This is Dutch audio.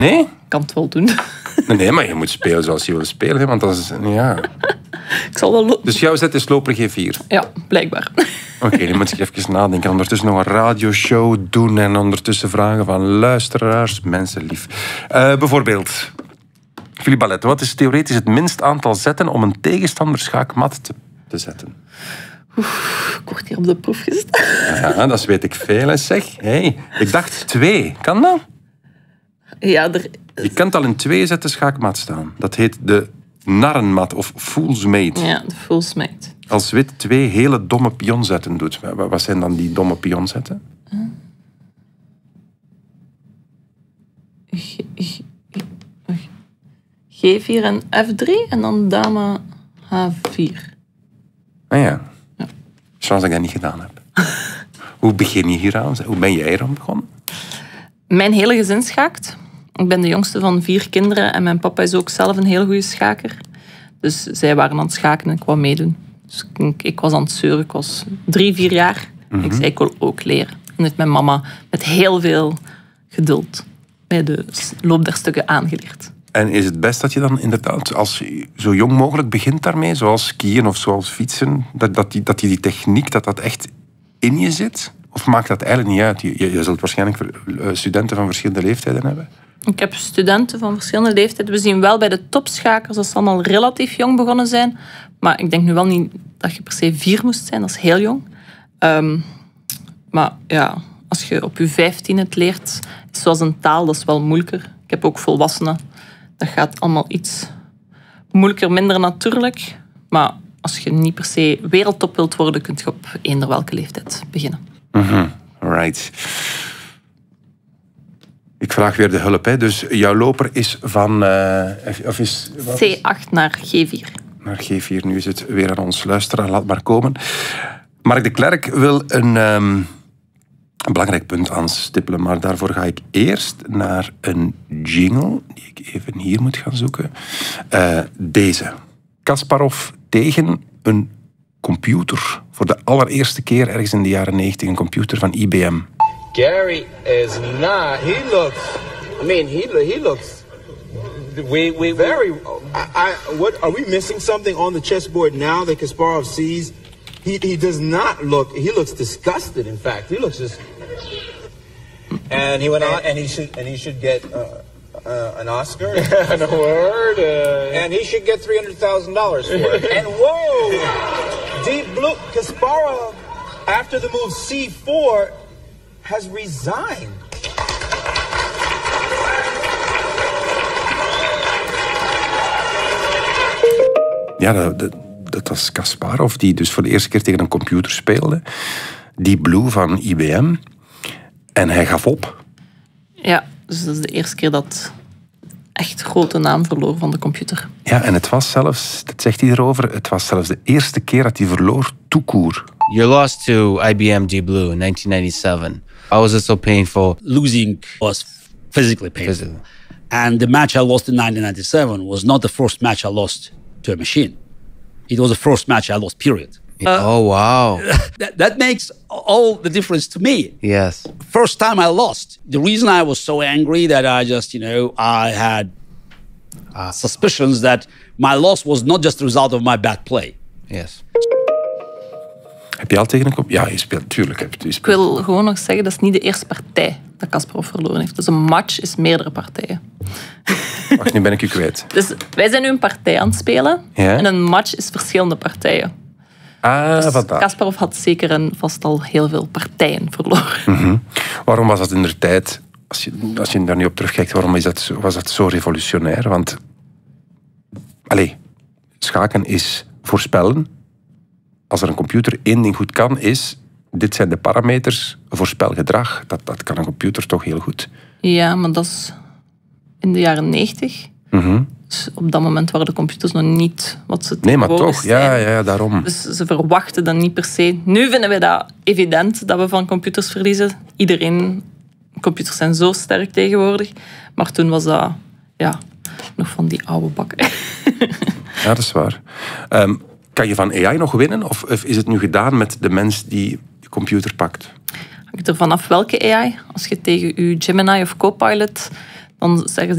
Nee? Ik kan het wel doen. Nee, maar je moet spelen zoals je wil spelen. Hè, want dat is... Ja. Ik zal wel... Dus jouw zet is loper G4? Ja, blijkbaar. Oké, nu moet ik even nadenken. Ondertussen nog een radioshow doen en ondertussen vragen van luisteraars. Mensen lief. Bijvoorbeeld, Philippe Ballet, wat is theoretisch het minst aantal zetten om een tegenstander schaakmat te zetten? Ik word hier op de proef gezet. Ja, dat weet ik veel, hè, zeg. Hey, ik dacht 2. Kan dat? Ja, Je kunt al in 2 zetten schaakmat staan. Dat heet de narrenmat of fool's mate. Ja, de fool's mate. Als wit 2 hele domme pionzetten doet. Wat zijn dan die domme pionzetten? G4 en F3 en dan dame H4. Ah ja. Zoals ik dat niet gedaan heb. Hoe begin je hier aan? Hoe ben jij eraan begonnen? Mijn hele gezin schaakt. Ik ben de jongste van 4 kinderen en mijn papa is ook zelf een heel goede schaker. Dus zij waren aan het schaken en ik wou meedoen. Dus ik was aan het zeuren. Ik was 3, 4 jaar. Ik zei, ik wil ook leren. En heeft mijn mama met heel veel geduld bij de loop der stukken aangeleerd. En is het best dat je dan inderdaad, als je zo jong mogelijk begint daarmee, zoals skiën of zoals fietsen, dat die techniek, dat echt in je zit? Of maakt dat eigenlijk niet uit? Je zult waarschijnlijk studenten van verschillende leeftijden hebben. Ik heb studenten van verschillende leeftijden. We zien wel bij de topschakers dat ze allemaal relatief jong begonnen zijn. Maar ik denk nu wel niet dat je per se 4 moest zijn. Dat is heel jong. Maar ja, als je op je 15 het leert, is zoals een taal, dat is wel moeilijker. Ik heb ook volwassenen. Dat gaat allemaal iets moeilijker, minder natuurlijk. Maar als je niet per se wereldtop wilt worden, kun je op eender welke leeftijd beginnen. Right. Ik vraag weer de hulp. Hè. Dus jouw loper is van... C8 naar G4. Naar G4, nu is het weer aan ons luisteren. Laat maar komen. Mark de Klerk wil een belangrijk punt aanstippelen, maar daarvoor ga ik eerst naar een jingle, die ik even hier moet gaan zoeken. Deze. Kasparov tegen een computer. Voor de allereerste keer ergens in de jaren 90, een computer van IBM. Gary is not. He looks. I mean, he looks. We very. What are we missing something on the chessboard now that Kasparov sees? He does not look. He looks disgusted. In fact, he looks just. And he went on, and he should get an Oscar, an award, and he should get $300,000 for it. And whoa, Deep Blue Kasparov, after the move C4, has resigned. Ja, dat was Kasparov, die dus voor de eerste keer tegen een computer speelde. Deep Blue van IBM. En hij gaf op. Ja, dus dat is de eerste keer dat echt grote naam verloor van de computer. Ja, en het was zelfs, dat zegt hij erover, het was zelfs de eerste keer dat hij verloor, tout court. You lost to IBM Deep Blue in 1997. How was it so painful? Losing was physically painful. And the match I lost in 1997 was not the first match I lost to a machine. It was the first match I lost, period. Oh, wow. That makes all the difference to me. Yes. First time I lost. The reason I was so angry that I just, I had suspicions that my loss was not just the result of my bad play. Yes. Heb je al tegen een computer? Ja, je speelt, tuurlijk. Ik wil gewoon nog zeggen, dat is niet de eerste partij dat Kasparov verloren heeft. Dus een match is meerdere partijen. Wacht, nu ben ik u kwijt. Dus wij zijn nu een partij aan het spelen. Ja? En een match is verschillende partijen. Dus wat dat. Kasparov had zeker en vast al heel veel partijen verloren. Waarom was dat in de tijd, als je daar nu op terugkijkt, waarom was dat zo revolutionair? Want, schaken is voorspellen. Als er een computer één ding goed kan, is, dit zijn de parameters, voorspel gedrag. Dat kan een computer toch heel goed. Ja, maar dat is in de jaren 90. Dus op dat moment waren de computers nog niet wat ze Nee, maar tegenwoordig toch, zijn. ja, daarom. Dus ze verwachten dat niet per se. Nu vinden wij dat evident dat we van computers verliezen. Computers zijn zo sterk tegenwoordig. Maar toen was dat nog van die oude bakken. Ja, dat is waar. Kan je van AI nog winnen? Of is het nu gedaan met de mens die de computer pakt? Hangt er vanaf welke AI. Als je tegen je Gemini of Copilot, dan zeggen ze